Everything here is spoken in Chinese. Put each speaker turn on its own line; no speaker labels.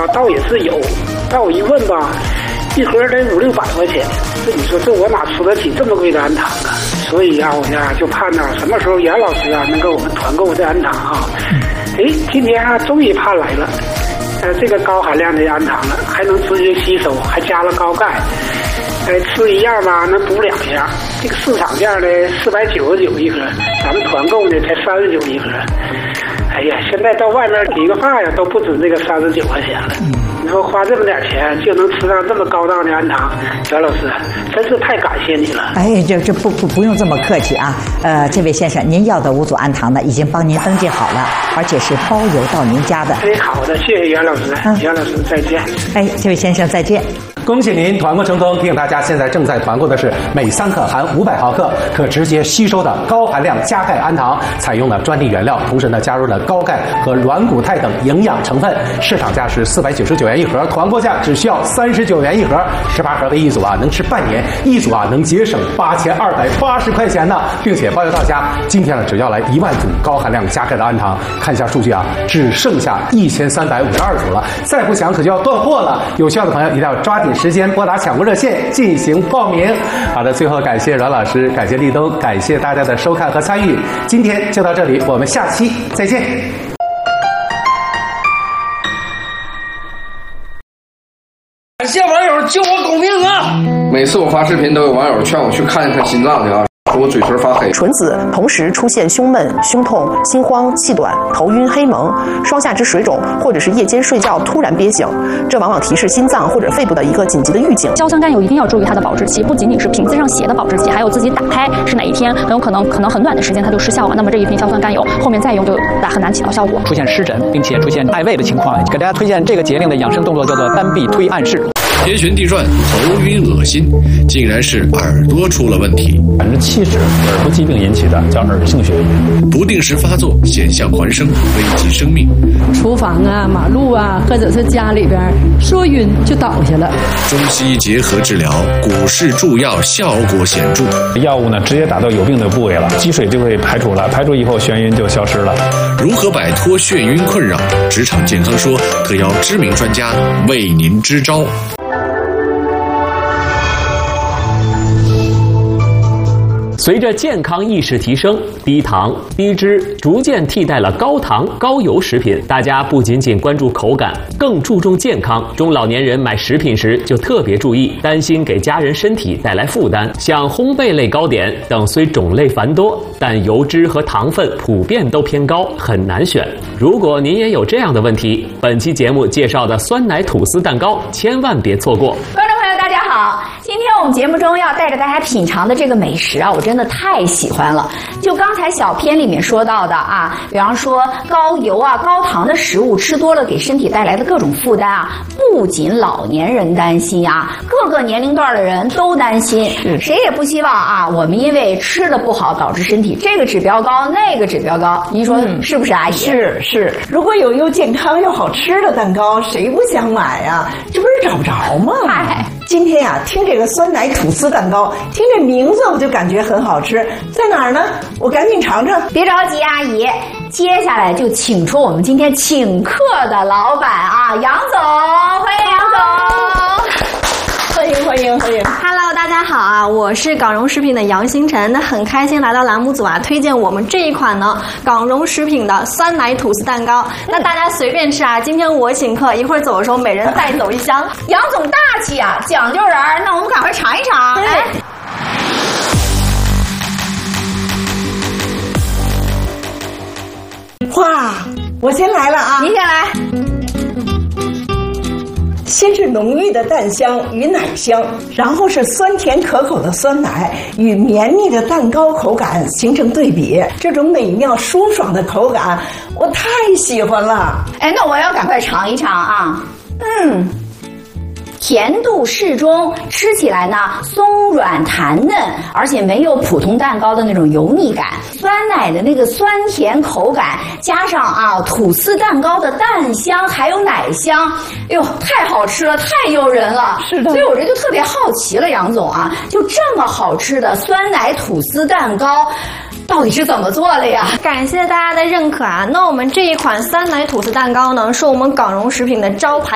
倒也是有，但我一问吧，一盒得500-600块钱，这你说这我哪出得起这么贵的氨糖啊？所以啊，我呀就盼着什么时候严老师啊能给我们团购这氨糖啊。今天啊终于盼来了，这个高含量的氨糖了，还能直接吸收，还加了高钙。吃一样吧，能补2样。这个市场价呢499一盒，咱们团购呢才39一盒。哎呀，现在到外面理个发呀都不止这个39块钱了。你说花这么点钱就能吃上这么高档的氨糖，袁老师真是太感谢你了。
哎，这不用这么客气啊。这位先生，您要的5组氨糖呢已经帮您登记好了，而且是包邮到您家的。
好的，谢谢袁老师。袁老师再见。
这位先生再见。
恭喜您团购成功！提醒大家，现在正在团购的是每3克含500毫克可直接吸收的高含量加钙氨糖，采用了专利原料，同时呢加入了高钙和软骨肽等营养成分，市场价是499元一盒，团购价只需要39元一盒，18盒为一组啊，能吃半年，一组啊能节省8280块钱呢，并且包邮到家。今天呢只要来1万组高含量加钙的氨糖，看一下数据啊，只剩下1352组了，再不抢可就要断货了。有需要的朋友一定要抓紧时间拨打抢购热线进行报名。好的，最后感谢阮老师，感谢立冬，感谢大家的收看和参与。今天就到这里，我们下期再见。
感谢网友救我狗命啊！每次我发视频都有网友劝我去看一看心脏去啊。说我嘴唇发黑，
纯子同时出现胸闷、胸痛、心慌、气短、头晕、黑蒙、双下肢水肿，或者是夜间睡觉突然憋醒，这往往提示心脏或者肺部的一个紧急的预警。
硝酸甘油一定要注意它的保质期，不仅仅是瓶子上写的保质期，还有自己打开是哪一天，很有可能很短的时间它就失效了。那么这一瓶硝酸甘油后面再用就很难起到效果。
出现湿疹，并且出现爱胃的情况，给大家推荐这个节令的养生动作叫做单臂推暗式。
天旋地转，头晕恶心，竟然是耳朵出了问题。
气滞，耳部疾病引起的，叫耳性血瘀。
不定时发作，险象环生，危及生命。
厨房啊、马路啊，或者是家里边说晕就倒下了。
中西医结合治疗，股市助药效果显著。
药物呢，直接打到有病的部位了，积水就会排除了，排除以后眩晕就消失了。
如何摆脱眩晕困扰？职场健康说特邀知名专家为您支招。
随着健康意识提升，低糖、低脂逐渐替代了高糖、高油食品。大家不仅仅关注口感，更注重健康。中老年人买食品时就特别注意，担心给家人身体带来负担。像烘焙类糕点等虽种类繁多，但油脂和糖分普遍都偏高，很难选。如果您也有这样的问题，本期节目介绍的酸奶吐司蛋糕千万别错过。
观众朋友大家好，今天我们节目中要带着大家品尝的这个美食啊，我真的太喜欢了。就刚才小片里面说到的啊，比方说高油啊、高糖的食物吃多了给身体带来的各种负担啊，不仅老年人担心啊，各个年龄段的人都担心。谁也不希望啊，我们因为吃的不好导致身体这个指标高那个指标高。您说是不是阿姨？
是。如果有又健康又好吃的蛋糕，谁不想买啊？这不是找不着吗？今天呀，听这个酸奶吐司蛋糕，听这名字我就感觉很好吃，在哪儿呢？我赶紧尝尝。
别着急，阿姨，接下来就请出我们今天请客的老板啊，杨总，欢迎杨总。
欢迎。
Hello， 大家好啊，我是港荣食品的杨星辰，那很开心来到栏目组啊，推荐我们这一款呢港荣食品的酸奶吐司蛋糕。那大家随便吃啊，今天我请客，一会儿走的时候每人带走一箱。
杨总大气啊，讲究人，那我们赶快尝一尝。来。
哇，我先来了啊！
您先来。
先是浓郁的蛋香与奶香，然后是酸甜可口的酸奶与绵密的蛋糕口感形成对比，这种美妙舒爽的口感我太喜欢了。
那我要赶快尝一尝啊。甜度适中，吃起来呢松软弹嫩，而且没有普通蛋糕的那种油腻感。酸奶的那个酸甜口感，加上啊吐司蛋糕的蛋香还有奶香，哎呦，太好吃了，太诱人了。是的，所以我这就特别好奇了，杨总啊，就这么好吃的酸奶吐司蛋糕到底是怎么做的呀？
感谢大家的认可啊！那我们这一款酸奶吐司蛋糕呢，是我们港荣食品的招牌